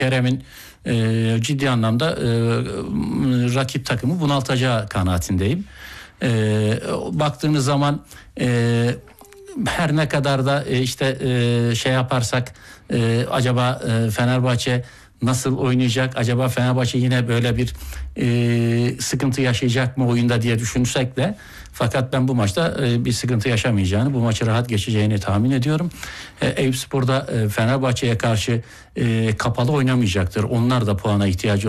Kerem'in ciddi anlamda rakip takımı bunaltacağı kanaatindeyim. Baktığınız zaman her ne kadar da şey yaparsak acaba Fenerbahçe nasıl oynayacak? Acaba Fenerbahçe yine böyle bir sıkıntı yaşayacak mı oyunda diye düşünsek de, fakat ben bu maçta bir sıkıntı yaşamayacağını, bu maçı rahat geçeceğini tahmin ediyorum. Eyüpspor'da Fenerbahçe'ye karşı kapalı oynamayacaktır. Onlar da puana ihtiyacı